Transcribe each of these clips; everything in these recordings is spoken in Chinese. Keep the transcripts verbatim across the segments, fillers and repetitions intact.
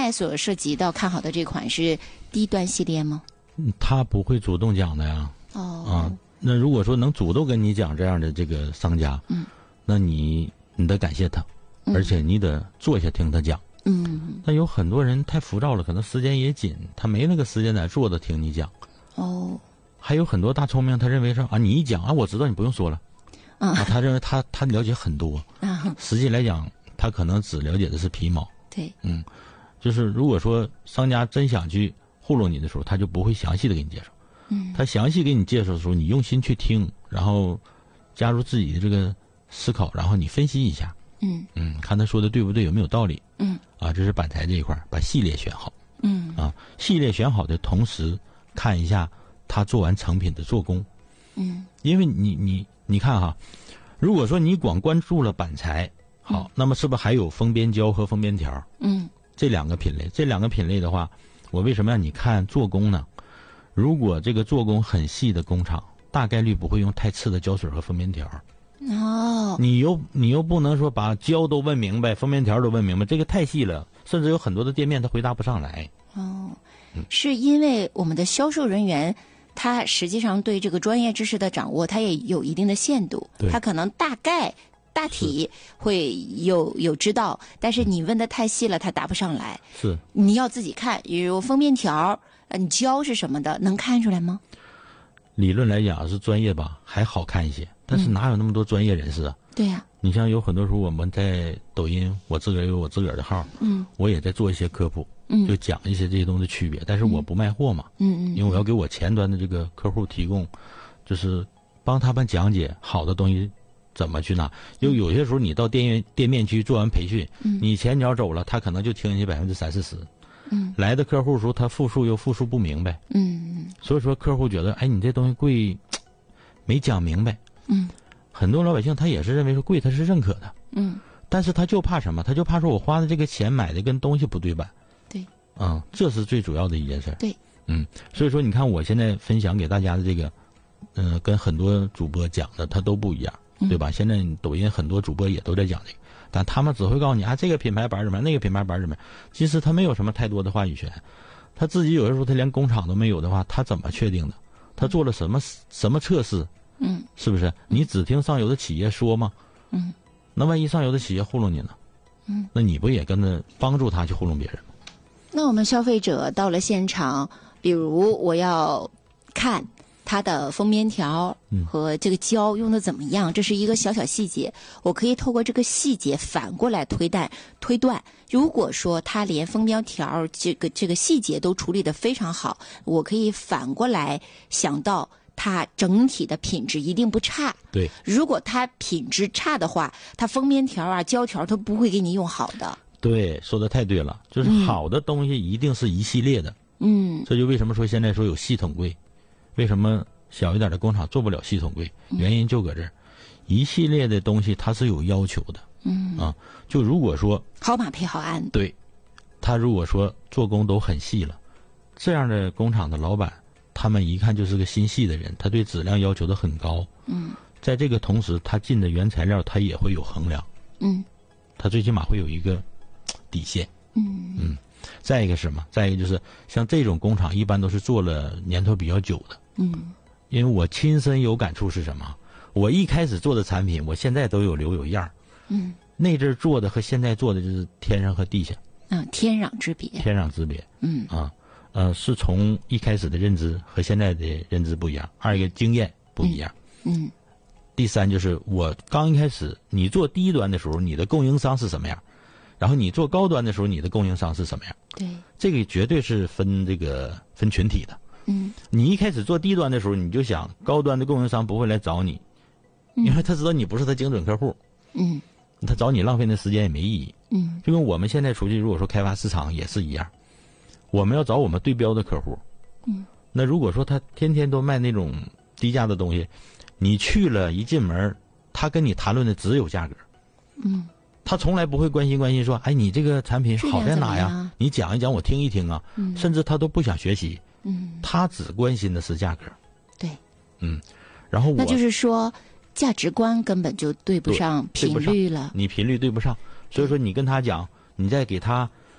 在所涉及到看好的这款是低端系列吗？ 嗯，他不会主动讲的呀。 哦。 啊，那如果说能主动跟你讲这样的这个商家， 嗯， 那你你得感谢他， 嗯、 而且你得坐下听他讲。 嗯。 但有很多人太浮躁了，可能时间也紧，他没那个时间在坐着听你讲。 哦。 还有很多大聪明，他认为说啊，你一讲啊，我知道，你不用说了。 啊， 啊他认为他他了解很多。 啊， 实际来讲，他可能只了解的是皮毛。 对。 嗯，就是如果说商家真想去糊弄你的时候，他就不会详细的给你介绍。 嗯。他详细给你介绍的时候，你用心去听，然后加入自己的这个思考，然后你分析一下。 嗯。 嗯，看他说的对不对，有没有道理。 嗯。 啊，这是板材这一块，把系列选好。 嗯。 啊，系列选好的同时，看一下他做完成品的做工。 嗯。因为你你你看哈，如果说你光关注了板材，好，嗯、那么是不是还有封边胶和封边条？ 嗯。 这两个品类，这两个品类的话，我为什么让你看做工呢？如果这个做工很细的工厂，大概率不会用太次的胶水和封边条。 哦。 你又你又不能说把胶都问明白，封边条都问明白，这个太细了，甚至有很多的店面他回答不上来。 哦，是因为我们的销售人员他实际上对这个专业知识的掌握，他也有一定的限度，他可能大概大体会有有知道，但是你问的太细了，他答不上来。 是， 你要自己看，比如封面条，呃，你胶是什么的，能看出来吗？ 理论来讲是专业吧，还好看一些，但是哪有那么多专业人士啊？ 对呀、啊。 你像有很多时候我们在抖音，我自个儿有我自个儿的号， 嗯， 我也在做一些科普， 嗯， 就讲一些这些东西的区别，但是我不卖货嘛， 嗯嗯， 因为我要给我前端的这个客户提供，就是帮他们讲解好的东西怎么去拿。因为有些时候你到店面店面去做完培训， 嗯， 你前脚走了，他可能就听你百分之三四十，嗯，来的客户的时候他复述又复述不明白， 嗯， 所以说客户觉得，哎，你这东西贵，没讲明白， 嗯。 很多老百姓他也是认为说贵，他是认可的， 嗯， 但是他就怕什么？他就怕说我花的这个钱买的跟东西不对版， 对， 嗯，这是最主要的一件事。 对， 嗯，所以说你看我现在分享给大家的这个，嗯、呃，跟很多主播讲的他都不一样，对吧？嗯、现在抖音很多主播也都在讲这个，但他们只会告诉你啊，这个品牌板怎么样，那个品牌板怎么样，其实他没有什么太多的话语权，他自己有的时候他连工厂都没有的话，他怎么确定的？他做了什么什么测试？ 嗯， 是不是？你只听上游的企业说吗？ 嗯， 那万一上游的企业糊弄你呢？ 嗯， 那你不也跟着帮助他去糊弄别人吗？ 那我们消费者到了现场，比如我要看它的封边条和这个胶用的怎么样，这是一个小小细节，我可以透过这个细节反过来推断推断。如果说它连封边条这个这个细节都处理得非常好，我可以反过来想到它整体的品质一定不差。 对， 如果它品质差的话，它封边条啊、胶条它不会给你用好的。 对，说的太对了，就是好的东西一定是一系列的。 嗯， 这就为什么说现在说有系统柜，为什么小一点的工厂做不了系统柜？原因就搁这儿，一系列的东西它是有要求的。 嗯啊，就如果说好马配好鞍， 对，他如果说做工都很细了，这样的工厂的老板，他们一看就是个心细的人，他对质量要求的很高。 嗯， 在这个同时，他进的原材料他也会有衡量。 嗯， 他最起码会有一个底线。 嗯嗯，再一个是什么？再一个就是像这种工厂，一般都是做了年头比较久的。 嗯， 因为我亲身有感触是什么？我一开始做的产品，我现在都有留有样。 嗯， 那阵儿做的和现在做的就是天上和地下。 嗯，天壤之别。 天壤之别。 嗯啊，呃，是从一开始的认知和现在的认知不一样，二一个经验不一样。 嗯。嗯， 第三就是我刚一开始，你做低端的时候，你的供应商是什么样？然后你做高端的时候，你的供应商是什么样？ 对， 这个绝对是分这个分群体的。 嗯， 你一开始做低端的时候，你就想高端的供应商不会来找你， 嗯、 因为他知道你不是他精准客户。 嗯， 他找你浪费那时间也没意义。 嗯， 就跟我们现在出去，如果说开发市场也是一样，我们要找我们对标的客户。 嗯， 那如果说他天天都卖那种低价的东西，你去了一进门，他跟你谈论的只有价格。 嗯， 他从来不会关心关心说，哎，你这个产品好在哪呀？你讲一讲，我听一听啊。 嗯， 甚至他都不想学习。 嗯， 他只关心的是价格。 对。 嗯，然后我那就是说，价值观根本就对不上频率了。 你频率对不上，所以说你跟他讲，你再给他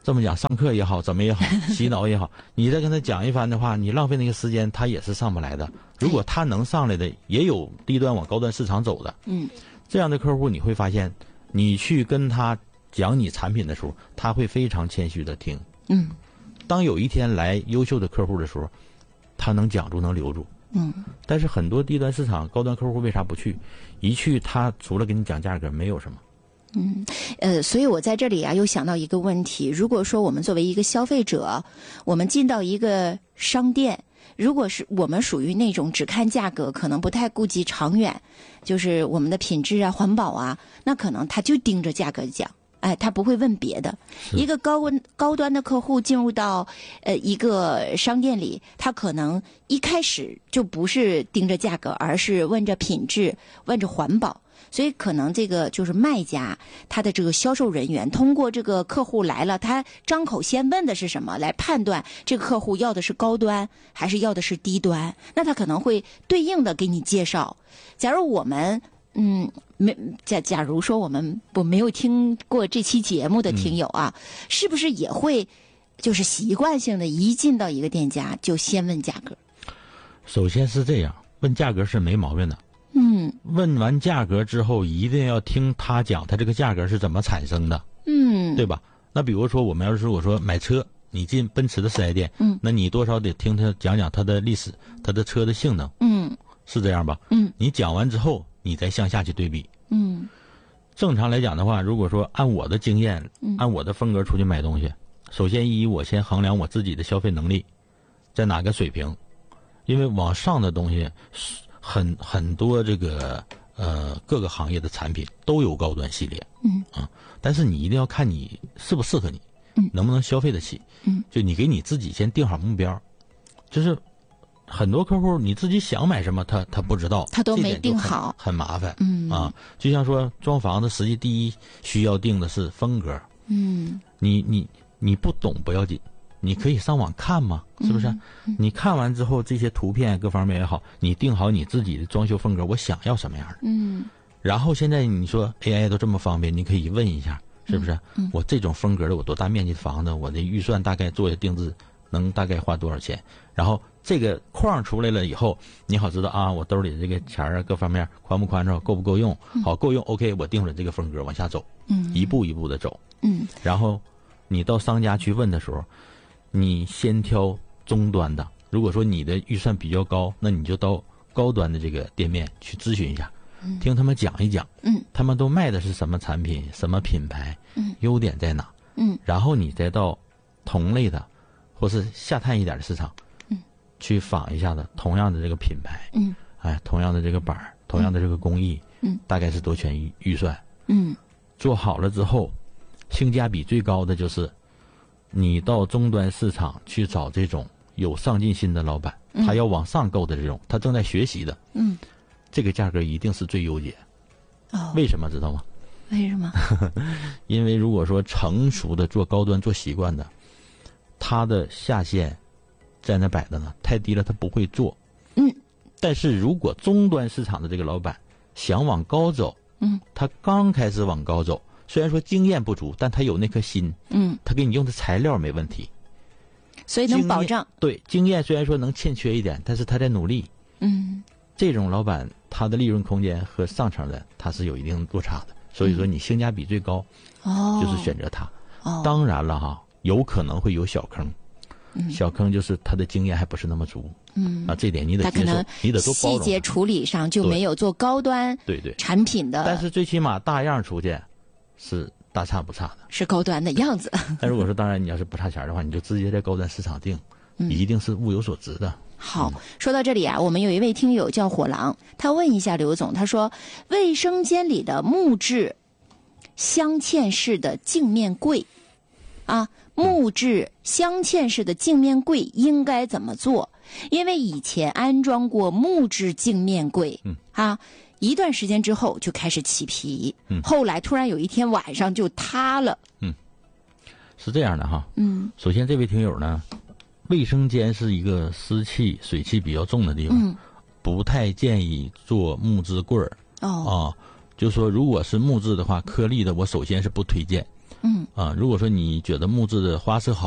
这么讲，上课也好，怎么也好，洗脑也好，你再跟他讲一番的话，你浪费那个时间，他也是上不来的。如果他能上来的，也有低端往高端市场走的。 嗯， 这样的客户你会发现，你去跟他讲你产品的时候，他会非常谦虚的听。 嗯， 当有一天来优秀的客户的时候，他能讲住，能留住。 嗯， 但是很多低端市场高端客户为啥不去？一去他除了跟你讲价格，没有什么。 嗯，呃，所以我在这里啊，又想到一个问题：如果说我们作为一个消费者，我们进到一个商店，如果是我们属于那种只看价格，可能不太顾及长远，就是我们的品质啊、环保啊，那可能他就盯着价格讲。哎，他不会问别的。一个高温高端的客户进入到呃一个商店里，他可能一开始就不是盯着价格，而是问着品质，问着环保。所以可能这个就是卖家他的这个销售人员通过这个客户来了，他张口先问的是什么，来判断这个客户要的是高端还是要的是低端，那他可能会对应的给你介绍。假如我们嗯，没假假如说我们我没有听过这期节目的听友啊，嗯、是不是也会就是习惯性的一进到一个店家就先问价格？ 首先是这样，问价格是没毛病的。 嗯， 问完价格之后，一定要听他讲他这个价格是怎么产生的。 嗯， 对吧？那比如说我们要是如果说买车，你进奔驰的四 S 店， 嗯， 那你多少得听他讲讲他的历史，他的车的性能。 嗯， 是这样吧？ 嗯， 你讲完之后，你再向下去对比。 嗯， 正常来讲的话，如果说按我的经验， 嗯、 按我的风格出去买东西，首先一我先衡量我自己的消费能力在哪个水平，因为往上的东西很很多这个呃各个行业的产品都有高端系列， 嗯啊，但是你一定要看你适不适合你， 嗯， 能不能消费得起， 嗯， 就你给你自己先定好目标，就是很多客户你自己想买什么，他他不知道， 他都没定好， 很麻烦， 嗯啊，就像说装房子，实际第一需要定的是风格， 嗯， 你你你不懂不要紧。你可以上网看嘛，是不是？ 嗯嗯、 你看完之后，这些图片各方面也好，你定好你自己的装修风格，我想要什么样的。 嗯。 然后现在你说 A I 都这么方便，你可以问一下，是不是？ 嗯嗯、 我这种风格的，我多大面积的房子，我的预算大概做定制能大概花多少钱？然后这个框出来了以后，你好知道啊，我兜里的这个钱啊，各方面宽不宽敞，够不够用？好，够用 ，OK， 我定了这个风格往下走， 嗯， 一步一步的走， 嗯， 然后你到商家去问的时候。你先挑中端的，如果说你的预算比较高，那你就到高端的这个店面去咨询一下， 嗯、 听他们讲一讲， 嗯， 他们都卖的是什么产品、什么品牌， 嗯， 优点在哪， 嗯， 然后你再到同类的或是下探一点的市场， 嗯， 去仿一下子同样的这个品牌， 嗯， 哎，同样的这个板儿，同样的这个工艺， 嗯， 大概是多钱预预算， 嗯， 做好了之后，性价比最高的就是。你到终端市场去找这种有上进心的老板， 嗯、 他要往上购的这种，他正在学习的， 嗯， 这个价格一定是最优解。 哦， 为什么知道吗？ 为什么？ 因为如果说成熟的做高端做习惯的，他的下限在那摆着呢，太低了他不会做。 嗯， 但是如果终端市场的这个老板想往高走， 嗯， 他刚开始往高走。虽然说经验不足，但他有那颗心， 嗯， 他给你用的材料没问题， 所以能保障。 对，经验虽然说能欠缺一点，但是他在努力， 嗯， 这种老板他的利润空间和上层的他是有一定落差的，所以说你性价比最高， 哦， 就是选择他。 哦， 当然了哈，有可能会有小坑， 嗯、 小坑就是他的经验还不是那么足， 嗯， 啊，这点你得接受，你得多包容。 细节处理上就没有做高端对对产品的， 但是最起码大样出去。是大差不差的， 是高端的样子。 但如果说当然你要是不差钱的话，你就直接在高端市场定， 嗯、 一定是物有所值的。 好，说到这里啊，我们有一位听友叫火狼，他问一下刘总，他说卫生间里的木质镶嵌式的镜面柜啊，木质镶嵌式的镜面柜应该怎么做？因为以前安装过木质镜面柜， 嗯啊。一段时间之后就开始起皮， 嗯， 后来突然有一天晚上就塌了。 嗯，是这样的哈。 嗯， 首先这位听友呢，卫生间是一个湿气、水气比较重的地方， 嗯， 不太建议做木质柜儿。 哦， 啊，就说如果是木质的话，颗粒的我首先是不推荐。 嗯啊，如果说你觉得木质的花色好